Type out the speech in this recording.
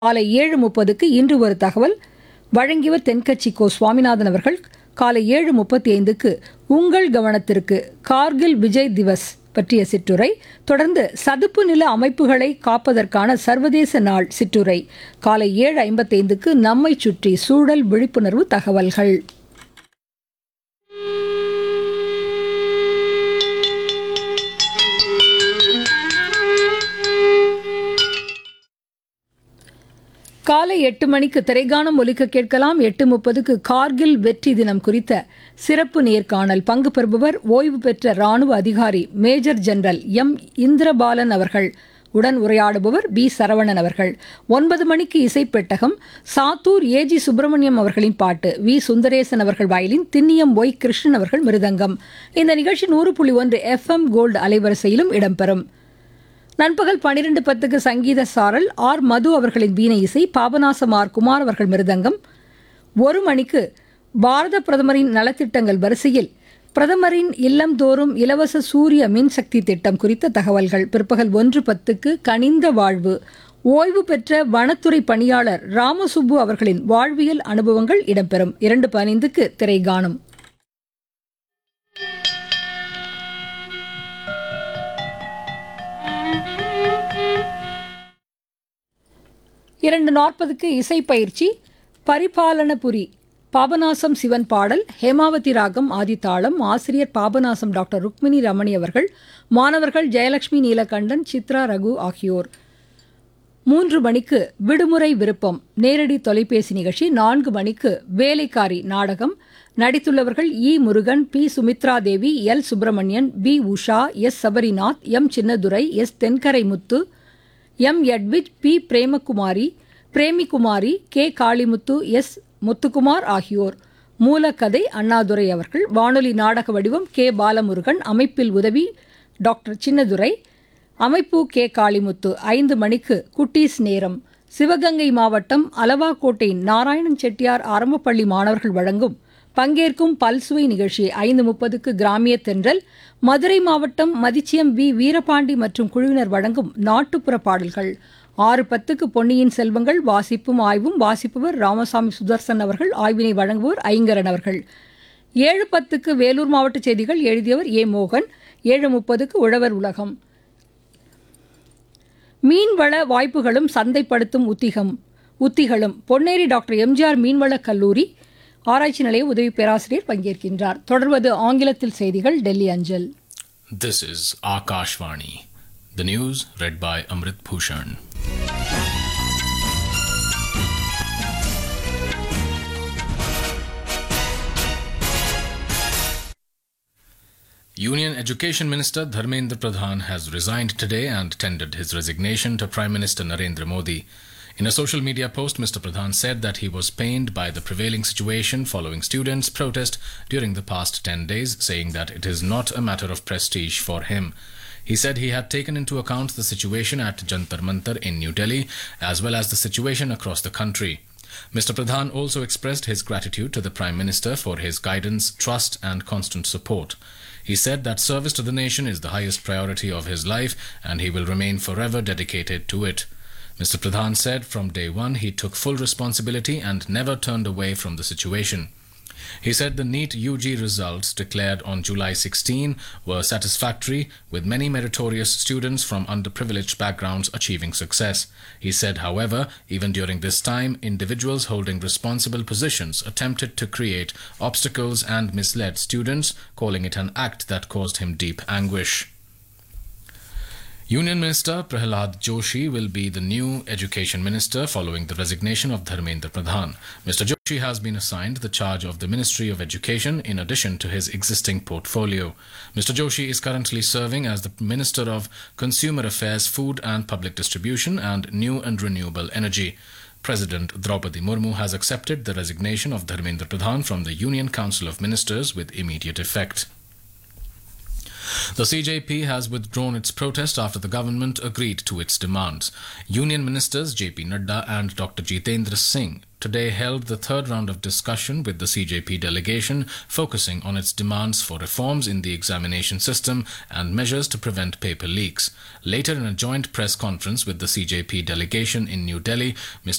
காலை 7:30க்கு இன்று ஒரு தகவல் வழங்கியவர் தென்கட்சி கோ சுவாமிநாதன் அவர்கள். காலை 7:35க்கு உங்கள் கவனத்திற்கு கார்கில் விஜய் திவஸ் பற்றிய சிற்றுரை, தொடர்ந்து சதுப்பு நில அமைப்புகளை காப்பதற்கான சர்வதேச நாள் சிற்றுரை. காலை 7:55க்கு நம்மை சுற்றி சூழல் விழிப்புணர்வு தகவல்கள். காலை 8 மணிக்கு திரைகானம் ஒலிக்க கேட்கலாம். 8:30க்கு கார்கில் வெற்றி தினம் குறித்த சிறப்பு நேர்காணல். பங்கு பெறுபவர் ஓய்வு பெற்ற ராணுவ அதிகாரி மேஜர் ஜெனரல் எம் இந்திரபாலன் அவர்கள். உடன் உரையாடுபவர் பி சரவணன் அவர்கள். 9 மணிக்கு இசைப்பெட்டகம். சாத்தூர் ஏஜி சுப்பிரமணியம் அவர்களின் பாட்டு, வி சுந்தரேசன் அவர்கள் வயலின், திண்ணியம் ஒய் கிருஷ்ணன் அவர்கள் மிருதங்கம். இந்த நிகழ்ச்சி 100.1 FM கோல்டு அலைவரிசையிலும் இடம்பெறும். நண்பகல் 12:10க்கு சங்கீத சாரல். ஆர் மது அவர்களின் வீணை இசை, பாபநாசம் ஆர் குமார் அவர்கள் மிருதங்கம். 1 மணிக்கு பாரத பிரதமரின் நலத்திட்டங்கள் வரிசையில் பிரதமரின் இல்லம்தோறும் இலவச சூரிய மின்சக்தி திட்டம் குறித்த தகவல்கள். பிற்பகல் 1:10க்கு கனிந்த வாழ்வு, ஓய்வு பெற்ற வனத்துறை பணியாளர் ராமசுப்பு அவர்களின் வாழ்வியல் அனுபவங்கள் இடம்பெறும். 2:15க்கு திரைகானம். 2:40க்கு இசைப்பயிற்சி. பரிபாலனபுரி பாபநாசம் சிவன் பாடல், ஹேமாவதி ராகம் ஆதித்தாளம். ஆசிரியர் பாபநாசம் டாக்டர் ருக்மிணி ரமணி அவர்கள். மாணவர்கள் ஜெயலட்சுமி நீலகண்டன், சித்ரா ரகு ஆகியோர். 3 மணிக்கு விடுமுறை விருப்பம் நேரடி தொலைபேசி நிகழ்ச்சி. 4 மணிக்கு வேலைக்காரி நாடகம். நடித்துள்ளவர்கள் இ முருகன், பி சுமித்ரா தேவி, L Subramanian, B Usha, S Sabarinath, M Chinnadurai, S தென்கரைமுத்து, M எட்விட், B Premikumari, K Kalimuthu, S Muthukumar ஆகியோர். மூலக்கதை அண்ணாதுரை அவர்கள். வானொலி நாடக வடிவம் கே பாலமுருகன். அமைப்பில் உதவி டாக்டர் சின்னதுரை. அமைப்பு கே காளிமுத்து. 5 மணிக்கு குட்டீஸ் நேரம். சிவகங்கை மாவட்டம் அலவாக்கோட்டை நாராயணன் செட்டியார் ஆரம்பப்பள்ளி மாணவர்கள் வழங்கும் பங்கேற்கும் பல்சுவை நிகழ்ச்சி. 5:30க்கு கிராமிய தென்றல். மதுரை மாவட்டம் மதிச்சியம் வி வீரபாண்டி மற்றும் குழுவினர் வழங்கும் நாட்டுப்புற பாடல்கள். 6:10க்கு பொன்னியின் செல்வங்கள் வாசிப்பும் ஆய்வும். வாசிப்பவர் ராமசாமி சுதர்சன் அவர்கள். ஆய்வினை வழங்குவோர் ஐங்கரன் அவர்கள். 7:10க்கு வேலூர் மாவட்ட செய்திகள். எழுதியவர் ஏ மோகன். 7:30க்கு உழவர் உலகம். மீன்வள வாய்ப்புகளும் சந்தைப்படுத்தும் உத்திகளும் பொன்னேரி டாக்டர் எம்ஜிஆர் மீன்வள கல்லூரி ஆராய்ச்சி நிலைய உதவி பேராசிரியர் பங்கேற்கின்றார். தொடர்வது ஆங்கிலத்தில் செய்திகள், டெல்லி அஞ்சல். This is Akashvani. The news read by Amrit Bhushan. Union Education Minister Dharmendra Pradhan has resigned today and tendered his resignation to Prime Minister Narendra Modi. In a social media post, Mr. Pradhan said that he was pained by the prevailing situation following students' protest during the past 10 days, saying that it is not a matter of prestige for him. He said he had taken into account the situation at Jantar Mantar in New Delhi, as well as the situation across the country. Mr. Pradhan also expressed his gratitude to the Prime Minister for his guidance, trust and constant support. He said that service to the nation is the highest priority of his life and he will remain forever dedicated to it. Mr. Pradhan said from day one he took full responsibility and never turned away from the situation. He said the NEET UG results declared on July 16 were satisfactory, with many meritorious students from underprivileged backgrounds achieving success. He said, however, even during this time, individuals holding responsible positions attempted to create obstacles and misled students, calling it an act that caused him deep anguish. Union Minister Prahlad Joshi will be the new Education Minister following the resignation of Dharmendra Pradhan. Mr. Joshi has been assigned the charge of the Ministry of Education in addition to his existing portfolio. Mr. Joshi is currently serving as the Minister of Consumer Affairs, Food and Public Distribution and New and Renewable Energy. President Draupadi Murmu has accepted the resignation of Dharmendra Pradhan from the Union Council of Ministers with immediate effect. The CJP has withdrawn its protest after the government agreed to its demands. Union ministers JP Nadda and Dr. Jitendra Singh today held the third round of discussion with the CJP delegation, focusing on its demands for reforms in the examination system and measures to prevent paper leaks. Later, in a joint press conference with the CJP delegation in New Delhi, Mr.